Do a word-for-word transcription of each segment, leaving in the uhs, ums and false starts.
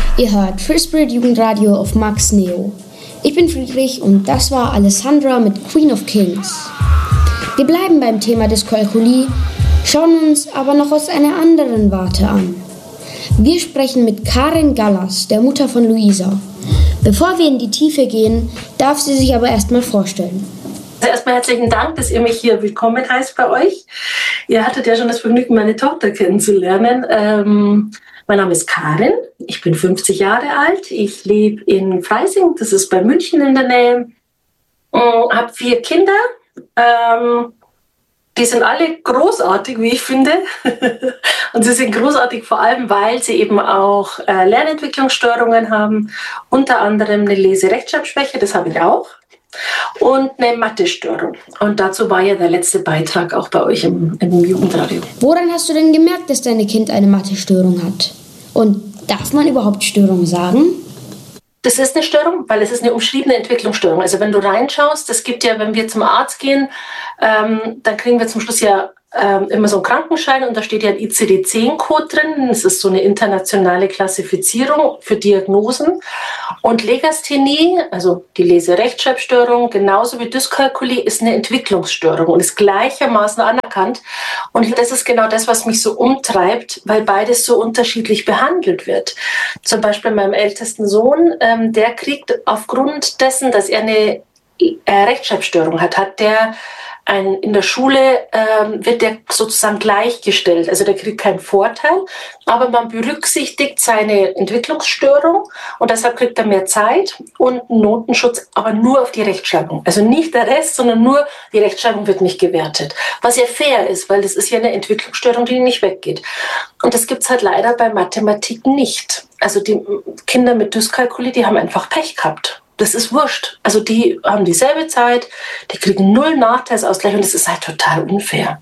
Ihr hört Free Spirit Jugendradio auf Max Neo. Ich bin Friedrich und das war Alessandra mit Queen of Kings. Wir bleiben beim Thema Dyskalkulie, schauen uns aber noch aus einer anderen Warte an. Wir sprechen mit Karin Gallas, der Mutter von Luisa. Bevor wir in die Tiefe gehen, darf sie sich aber erstmal vorstellen. Also erstmal herzlichen Dank, dass ihr mich hier willkommen heißt bei euch. Ihr hattet ja schon das Vergnügen, meine Tochter kennenzulernen. Ähm, mein Name ist Karin, ich bin fünfzig Jahre alt, ich lebe in Freising, das ist bei München in der Nähe, habe vier Kinder. Ähm, die sind alle großartig, wie ich finde. Und sie sind großartig vor allem, weil sie eben auch äh, Lernentwicklungsstörungen haben, unter anderem eine Lese-Rechtschreibschwäche, das habe ich auch. Und eine Mathe-Störung. Und dazu war ja der letzte Beitrag auch bei euch im, im Jugendradio. Woran hast du denn gemerkt, dass dein Kind eine Mathe-Störung hat? Und darf man überhaupt Störung sagen? Das ist eine Störung, weil es ist eine umschriebene Entwicklungsstörung. Also wenn du reinschaust, es gibt ja, wenn wir zum Arzt gehen, ähm, dann kriegen wir zum Schluss ja ähm, immer so einen Krankenschein und da steht ja ein I C D zehn Code drin. Das ist so eine internationale Klassifizierung für Diagnosen. Und Legasthenie, also die Lese-Rechtschreibstörung, genauso wie Dyskalkulie, ist eine Entwicklungsstörung und ist gleichermaßen anerkannt. Und das ist genau das, was mich so umtreibt, weil beides so unterschiedlich behandelt wird. Zum Beispiel meinem ältesten Sohn, ähm, der kriegt aufgrund dessen, dass er eine äh, Rechtschreibstörung hat, hat der Ein, in der Schule ähm, wird der sozusagen gleichgestellt. Also der kriegt keinen Vorteil, aber man berücksichtigt seine Entwicklungsstörung und deshalb kriegt er mehr Zeit und einen Notenschutz, aber nur auf die Rechtschreibung. Also nicht der Rest, sondern nur die Rechtschreibung wird nicht gewertet. Was ja fair ist, weil das ist ja eine Entwicklungsstörung, die nicht weggeht. Und das gibt's halt leider bei Mathematik nicht. Also die Kinder mit Dyskalkulie, die haben einfach Pech gehabt. Das ist wurscht. Also die haben dieselbe Zeit, die kriegen null Nachteilsausgleich und das ist halt total unfair.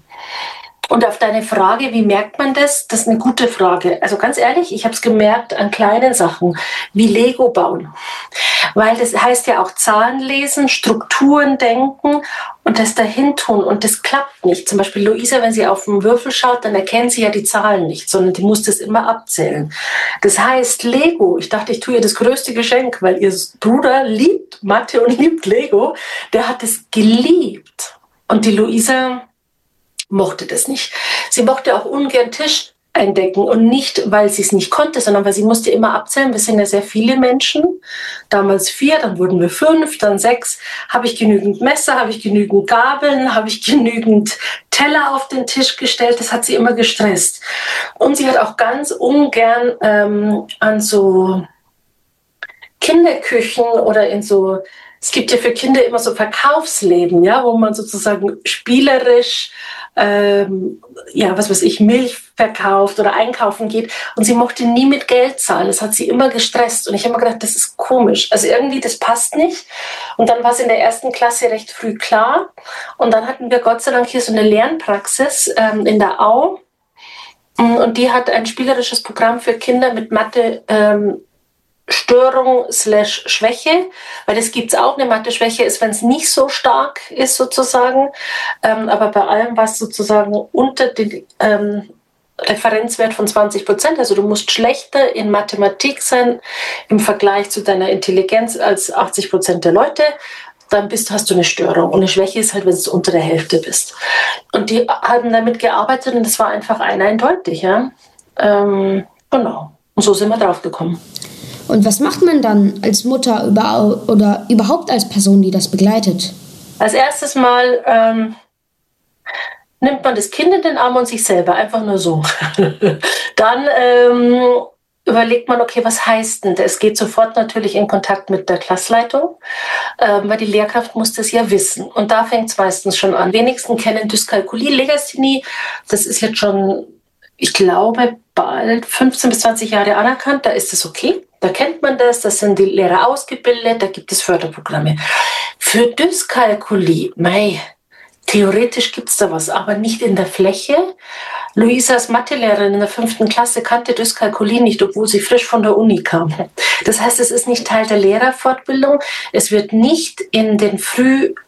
Und auf deine Frage, wie merkt man das? Das ist eine gute Frage. Also ganz ehrlich, ich habe es gemerkt an kleinen Sachen, wie Lego bauen. Weil das heißt ja auch Zahlen lesen, Strukturen denken und das dahin tun. Und das klappt nicht. Zum Beispiel Luisa, wenn sie auf den Würfel schaut, dann erkennt sie ja die Zahlen nicht, sondern die muss das immer abzählen. Das heißt Lego, ich dachte, ich tue ihr das größte Geschenk, weil ihr Bruder liebt Mathe und liebt Lego. Der hat es geliebt. Und die Luisa mochte das nicht. Sie mochte auch ungern Tisch eindecken und nicht, weil sie es nicht konnte, sondern weil sie musste immer abzählen. Wir sind ja sehr viele Menschen. Damals vier, dann wurden wir fünf, dann sechs. Habe ich genügend Messer, habe ich genügend Gabeln, habe ich genügend Teller auf den Tisch gestellt? Das hat sie immer gestresst. Und sie hat auch ganz ungern ähm, an so Kinderküchen oder in so, es gibt ja für Kinder immer so Verkaufsläden, ja, wo man sozusagen spielerisch ähm, ja, was weiß ich, Milch verkauft oder einkaufen geht. Und sie mochte nie mit Geld zahlen. Das hat sie immer gestresst. Und ich habe mir gedacht, das ist komisch. Also irgendwie, das passt nicht. Und dann war es in der ersten Klasse recht früh klar. Und dann hatten wir Gott sei Dank hier so eine Lernpraxis ähm, in der Au. Und die hat ein spielerisches Programm für Kinder mit Mathe ähm, Störung slash Schwäche, weil das gibt's auch. Eine Mathe-Schwäche ist, wenn es nicht so stark ist sozusagen, ähm, aber bei allem, was sozusagen unter den ähm, Referenzwert von zwanzig Prozent, also du musst schlechter in Mathematik sein im Vergleich zu deiner Intelligenz als achtzig Prozent der Leute, dann bist, hast du eine Störung. Und eine Schwäche ist halt, wenn du unter der Hälfte bist. Und die haben damit gearbeitet und das war einfach eindeutig. Ja? Ähm, genau. Und so sind wir drauf gekommen. Und was macht man dann als Mutter über, oder überhaupt als Person, die das begleitet? Als erstes Mal ähm, nimmt man das Kind in den Arm und sich selber, einfach nur so. Dann ähm, überlegt man, okay, was heißt denn das? Geht sofort natürlich in Kontakt mit der Klassleitung, ähm, weil die Lehrkraft muss das ja wissen. Und da fängt es meistens schon an. Wenigsten kennen Dyskalkulie, Legasthenie. Das ist jetzt schon, ich glaube, bald fünfzehn bis zwanzig Jahre anerkannt. Da ist es okay. Da kennt man das, da sind die Lehrer ausgebildet, da gibt es Förderprogramme. Für Dyskalkulie, mei, theoretisch gibt es da was, aber nicht in der Fläche. Luisas Mathelehrerin in der fünften Klasse kannte Dyskalkulie nicht, obwohl sie frisch von der Uni kam. Das heißt, es ist nicht Teil der Lehrerfortbildung. Es wird nicht in den Früh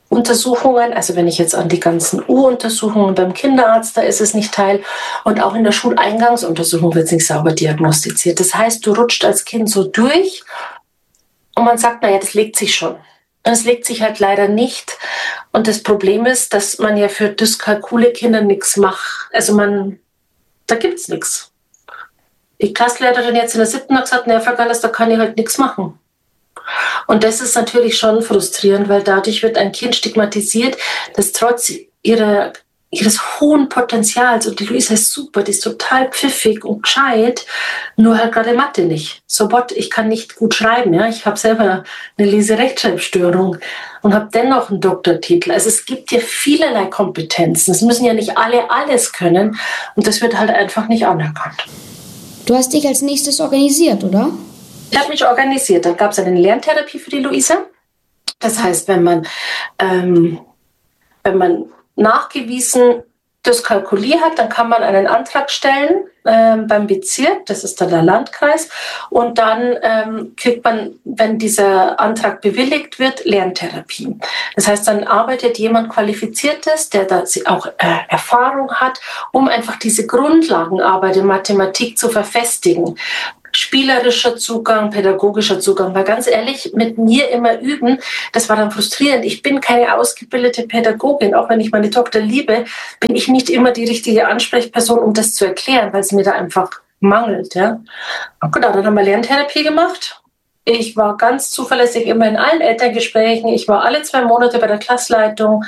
Untersuchungen, also wenn ich jetzt an die ganzen U-Untersuchungen beim Kinderarzt, da ist es nicht Teil. Und auch in der Schuleingangsuntersuchung wird es nicht sauber diagnostiziert. Das heißt, du rutscht als Kind so durch und man sagt, naja, das legt sich schon. Und es legt sich halt leider nicht. Und das Problem ist, dass man ja für dyskalkule Kinder nichts macht. Also man, da gibt's nichts. Die Klassenlehrerin jetzt in der siebten hat gesagt, naja, Frau Gallas, da kann ich halt nichts machen. Und das ist natürlich schon frustrierend, weil dadurch wird ein Kind stigmatisiert, das trotz ihrer, ihres hohen Potenzials, und die Luisa ist super, die ist total pfiffig und gescheit, nur halt gerade Mathe nicht. So what, ich kann nicht gut schreiben, ja, ich habe selber eine Leserechtschreibstörung und habe dennoch einen Doktortitel. Also es gibt ja vielerlei Kompetenzen, es müssen ja nicht alle alles können und das wird halt einfach nicht anerkannt. Du hast dich als nächstes organisiert, oder? Ich habe mich organisiert. Dann gab es eine Lerntherapie für die Luisa. Das heißt, wenn man, ähm, wenn man nachgewiesen Dyskalkulie hat, dann kann man einen Antrag stellen ähm, beim Bezirk, das ist dann der Landkreis, und dann ähm, kriegt man, wenn dieser Antrag bewilligt wird, Lerntherapie. Das heißt, dann arbeitet jemand Qualifiziertes, der da auch äh, Erfahrung hat, um einfach diese Grundlagenarbeit in Mathematik zu verfestigen. Spielerischer Zugang, pädagogischer Zugang. Weil ganz ehrlich, mit mir immer üben, das war dann frustrierend. Ich bin keine ausgebildete Pädagogin. Auch wenn ich meine Tochter liebe, bin ich nicht immer die richtige Ansprechperson, um das zu erklären, weil es mir da einfach mangelt. Ja. Genau, dann haben wir Lerntherapie gemacht. Ich war ganz zuverlässig immer in allen Elterngesprächen. Ich war alle zwei Monate bei der Klassleitung.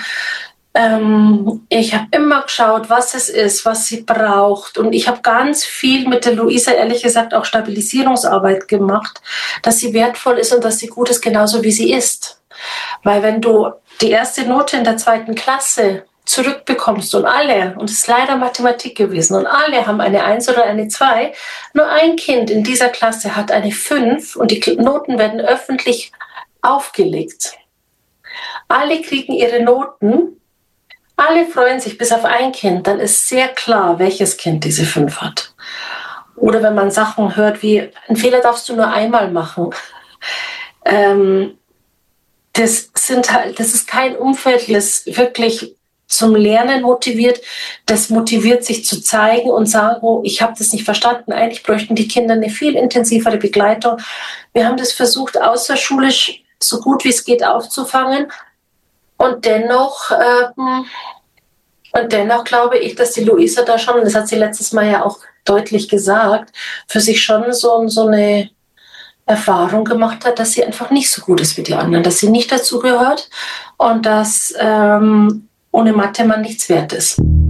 Ähm, ich habe immer geschaut, was es ist, was sie braucht. Und ich habe ganz viel mit der Luisa, ehrlich gesagt, auch Stabilisierungsarbeit gemacht, dass sie wertvoll ist und dass sie gut ist, genauso wie sie ist. Weil wenn du die erste Note in der zweiten Klasse zurückbekommst und alle, und es ist leider Mathematik gewesen, und alle haben eine Eins oder eine Zwei, nur ein Kind in dieser Klasse hat eine Fünf und die Noten werden öffentlich aufgelegt. Alle kriegen ihre Noten. Alle freuen sich bis auf ein Kind, dann ist sehr klar, welches Kind diese fünf hat. Oder wenn man Sachen hört wie, einen Fehler darfst du nur einmal machen. Ähm, das, sind halt, das ist kein Umfeld, das wirklich zum Lernen motiviert. Das motiviert sich zu zeigen und sagen, oh, ich habe das nicht verstanden. Eigentlich bräuchten die Kinder eine viel intensivere Begleitung. Wir haben das versucht, außerschulisch so gut wie es geht aufzufangen. Und dennoch, ähm, und dennoch glaube ich, dass die Luisa da schon, das hat sie letztes Mal ja auch deutlich gesagt, für sich schon so, so eine Erfahrung gemacht hat, dass sie einfach nicht so gut ist wie die anderen, dass sie nicht dazugehört und dass ähm, ohne Mathe man nichts wert ist.